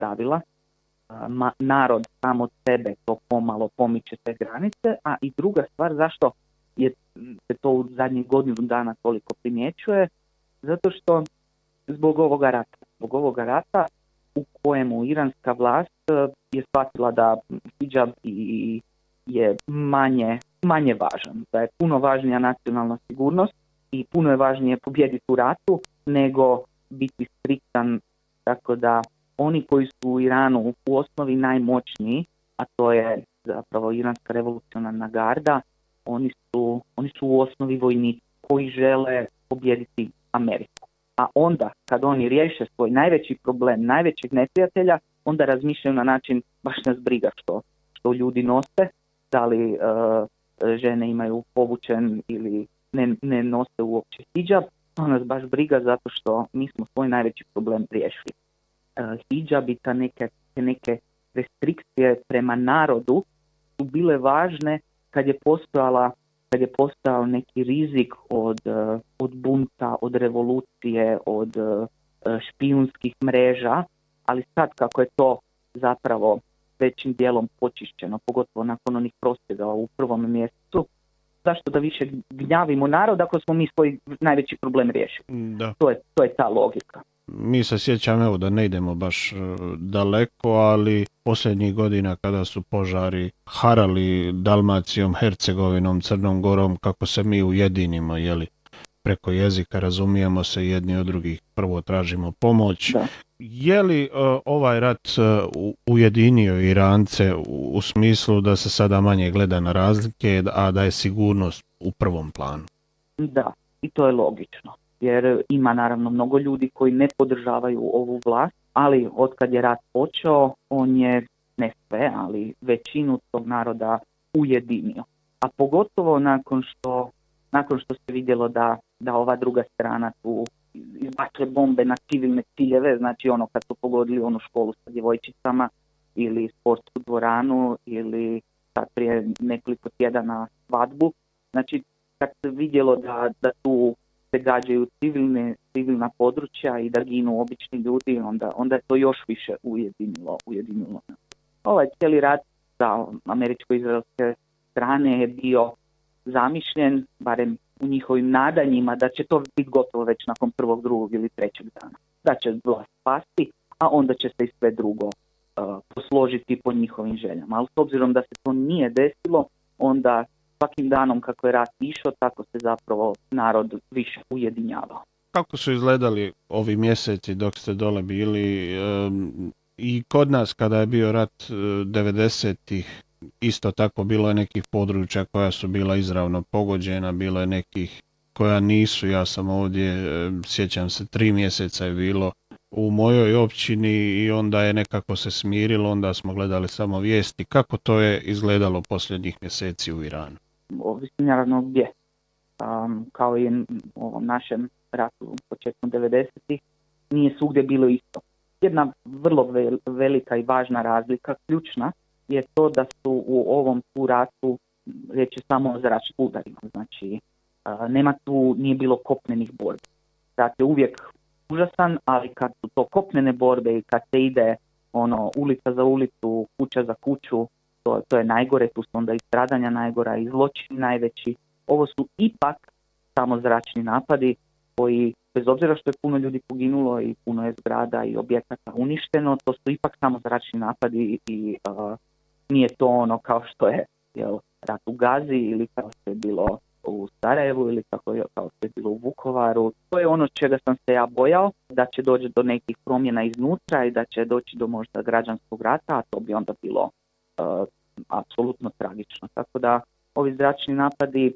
pravila. Narod sam od sebe to pomalo pomiče te granice, a i druga stvar zašto se to u zadnjih godinu dana toliko primjećuje, zato što zbog ovoga rata u kojemu iranska vlast je shvatila da hidžab je manje važan, da je puno važnija nacionalna sigurnost i puno je važnije pobijediti u ratu nego biti striktan, tako da oni koji su u Iranu u osnovi najmoćniji, a to je zapravo iranska revolucionarna garda, oni su u osnovi vojnici koji žele pobijediti Ameriku. A onda, kad oni riješe svoj najveći problem, najvećeg neprijatelja, onda razmišljaju na način baš nas briga što ljudi nose, da li žene imaju povučen ili ne nose uopće hidžab, to nas baš briga zato što mi smo svoj najveći problem riješili. Hidžab i te neke restrikcije prema narodu su bile važne kad je postojao neki rizik od bunta, od revolucije, od špijunskih mreža, ali sad kako je to zapravo većim dijelom počišćeno, pogotovo nakon onih prosvjeda u prvom mjesecu, zašto da više gnjavimo narod ako smo mi svoj najveći problem riješili? Da. To je ta logika. Mi se sjećamo, evo da ne idemo baš daleko, ali posljednjih godina kada su požari harali Dalmacijom, Hercegovinom, Crnom Gorom, kako se mi ujedinimo, preko jezika razumijemo se jedni od drugih, prvo tražimo pomoć. Da. Je li ovaj rat ujedinio Irance u smislu da se sada manje gleda na razlike, a da je sigurnost u prvom planu? Da, i to je logično. Jer ima naravno mnogo ljudi koji ne podržavaju ovu vlast, ali otkad je rat počeo, on je, ne sve, ali većinu tog naroda ujedinio. A pogotovo nakon što se vidjelo da ova druga strana tu izbacuje bombe na civilne ciljeve, znači kad su pogodili onu školu sa djevojčicama ili sportsku dvoranu ili sad prije nekoliko tjedana svadbu. Znači kad se vidjelo da tu se gađaju civilna područja i da ginu obični ljudi, onda je to još više ujedinilo. Ovaj cijeli rat sa američko-izraelske strane je bio zamišljen, barem u njihovim nadanjima, da će to biti gotovo već nakon prvog, drugog ili trećeg dana. Da će vlast pasti, a onda će se i sve drugo posložiti po njihovim željama. Ali s obzirom da se to nije desilo, onda svakim danom kako je rat išao, tako se zapravo narod više ujedinjavao. Kako su izgledali ovi mjeseci dok ste dole bili i kod nas kada je bio rat 90-ih? Isto tako bilo je nekih područja koja su bila izravno pogođena, bilo je nekih koja nisu. Ja sam ovdje, sjećam se, 3 mjeseca je bilo u mojoj općini i onda je nekako se smirilo, onda smo gledali samo vijesti. Kako to je izgledalo posljednjih mjeseci u Iranu? Ovisi naravno gdje. Kao i u ovom našem ratu početkom 90-ih, nije svugdje bilo isto. Jedna vrlo velika i važna razlika, ključna, je to da su u ovom tu ratu riječ je samo o zračnim udarima. Znači, nije bilo kopnenih borbi. Rat je uvijek užasan, ali kad su to kopnene borbe i kad se ide ulica za ulicu, kuća za kuću, to je najgore, tu su onda i stradanja najgora i zločini najveći. Ovo su ipak samo zračni napadi koji, bez obzira što je puno ljudi poginulo i puno je zgrada i objekata uništeno, to su ipak samo zračni napadi i nije to kao što je rat u Gazi ili kao što je bilo u Sarajevu ili kao što je bilo u Vukovaru. To je ono čega sam se ja bojao, da će doći do nekih promjena iznutra i da će doći do možda građanskog rata, a to bi onda bilo apsolutno tragično. Tako da ovi zračni napadi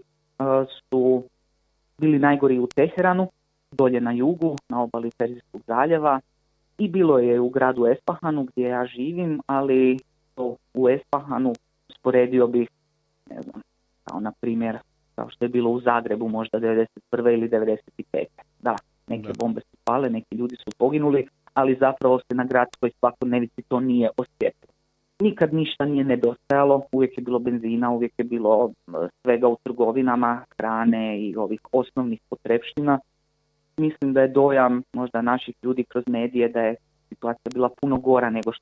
su bili najgori u Teheranu, dolje na jugu, na obali Perzijskog zaljeva, i bilo je u gradu Esfahanu gdje ja živim, ali u Esfahanu usporedio bih, ne znam, kao na primjer, kao što je bilo u Zagrebu možda 91. ili 95. Da, neke bombe su pale, neki ljudi su poginuli, ali zapravo se na gradskoj svakodnevici to nije osjetilo. Nikad ništa nije nedostajalo, uvijek je bilo benzina, uvijek je bilo svega u trgovinama, hrane i ovih osnovnih potrepština. Mislim da je dojam možda naših ljudi kroz medije da je situacija bila puno gora nego što